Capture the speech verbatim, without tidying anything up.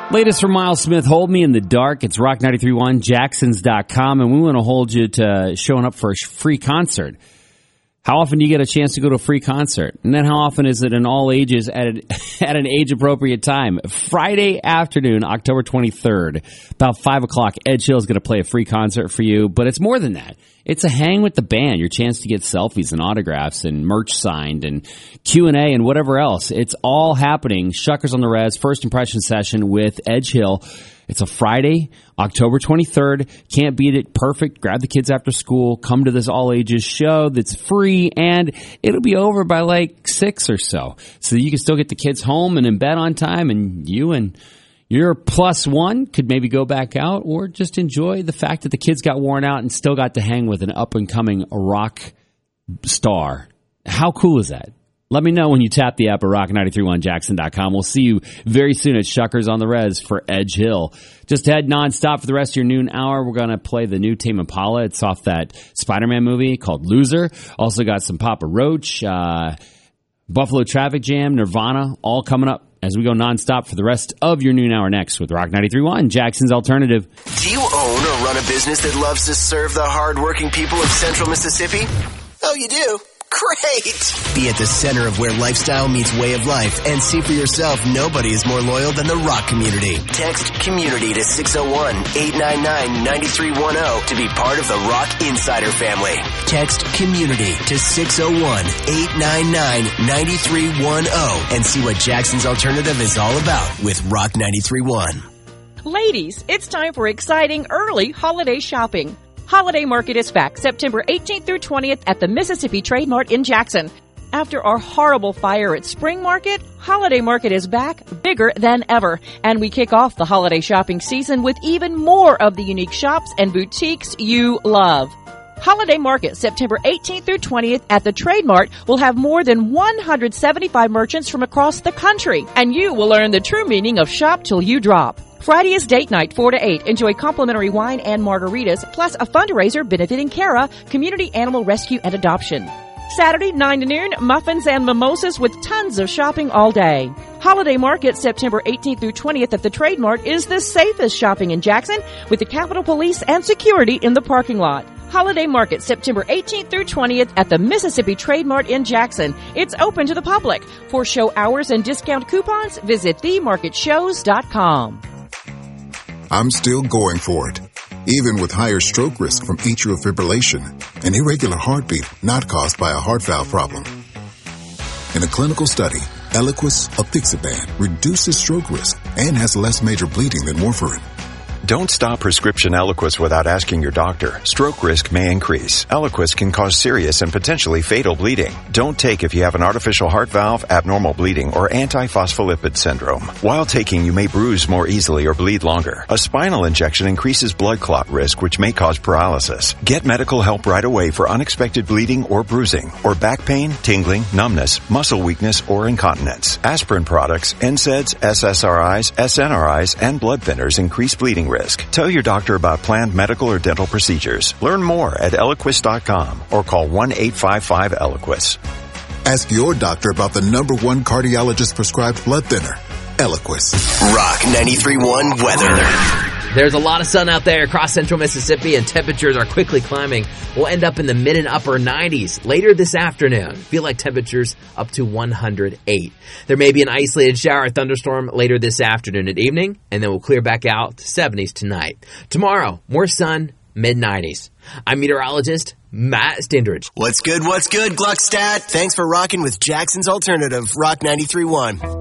Latest from Miles Smith, Hold Me in the Dark. It's Rock ninety-three point one, Jacksons dot com, and we want to hold you to showing up for a free concert. How often do you get a chance to go to a free concert? And then how often is it in all ages at an, at an age-appropriate time? Friday afternoon, October twenty-third, about five o'clock, Edge Hill is going to play a free concert for you. But it's more than that. It's a hang with the band, your chance to get selfies and autographs and merch signed and Q and A and whatever else. It's all happening. Shuckers on the Res, first impression session with Edge Hill. It's a Friday, October twenty-third. Can't beat it. Perfect. Grab the kids after school. Come to this all-ages show that's free, and it'll be over by like six or so. So you can still get the kids home and in bed on time, and you and your plus one could maybe go back out or just enjoy the fact that the kids got worn out and still got to hang with an up-and-coming rock star. How cool is that? Let me know when you tap the app at rock ninety-three point one jackson dot com. We'll see you very soon at Shuckers on the Res for Edge Hill. Just head nonstop for the rest of your noon hour. We're going to play the new Tame Impala. It's off that Spider-Man movie called Loser. Also got some Papa Roach, uh, Buffalo Traffic Jam, Nirvana, all coming up as we go nonstop for the rest of your noon hour next with Rock ninety-three point one, Jackson's Alternative. Do you own or run a business that loves to serve the hardworking people of Central Mississippi? Oh, you do? Great! Be at the center of where lifestyle meets way of life and see for yourself nobody is more loyal than the rock community. Text COMMUNITY to six oh one, eight nine nine, nine three one oh to be part of the Rock Insider family. Text COMMUNITY to six oh one, eight nine nine, nine three one oh and see what Jackson's Alternative is all about with Rock ninety-three point one. Ladies, it's time for exciting early holiday shopping. Holiday Market is back September eighteenth through twentieth at the Mississippi Trade Mart in Jackson. After our horrible fire at Spring Market, Holiday Market is back bigger than ever. And we kick off the holiday shopping season with even more of the unique shops and boutiques you love. Holiday Market, September eighteenth through twentieth at the Trade Mart, will have more than one hundred seventy-five merchants from across the country. And you will learn the true meaning of shop till you drop. Friday is date night, four to eight. Enjoy complimentary wine and margaritas, plus a fundraiser benefiting Cara, Community Animal Rescue and Adoption. Saturday, nine to noon, muffins and mimosas with tons of shopping all day. Holiday Market, September eighteenth through twentieth at the Trade Mart is the safest shopping in Jackson with the Capitol Police and security in the parking lot. Holiday Market, September eighteenth through twentieth at the Mississippi Trade Mart in Jackson. It's open to the public. For show hours and discount coupons, visit the market shows dot com. I'm still going for it, even with higher stroke risk from atrial fibrillation, an irregular heartbeat not caused by a heart valve problem. In a clinical study, Eliquis apixaban reduces stroke risk and has less major bleeding than warfarin. Don't stop prescription Eliquis without asking your doctor. Stroke risk may increase. Eliquis can cause serious and potentially fatal bleeding. Don't take if you have an artificial heart valve, abnormal bleeding, or antiphospholipid syndrome. While taking, you may bruise more easily or bleed longer. A spinal injection increases blood clot risk, which may cause paralysis. Get medical help right away for unexpected bleeding or bruising, or back pain, tingling, numbness, muscle weakness, or incontinence. Aspirin products, N SAIDs, S S R Is, S N R Is, and blood thinners increase bleeding risk. Tell your doctor about planned medical or dental procedures. Learn more at Eliquis dot com or call one eight five five Eliquis. Ask your doctor about the number one cardiologist prescribed blood thinner, Eliquis. Rock ninety-three point one weather. There's a lot of sun out there across central Mississippi, and temperatures are quickly climbing. We'll end up in the mid and upper nineties later this afternoon. Feel like temperatures up to one hundred eight. There may be an isolated shower or thunderstorm later this afternoon and evening, and then we'll clear back out to seventies tonight. Tomorrow, more sun, mid nineties. I'm meteorologist Matt Stindridge. What's good, what's good, Gluckstadt? Thanks for rocking with Jackson's Alternative, Rock ninety-three point one.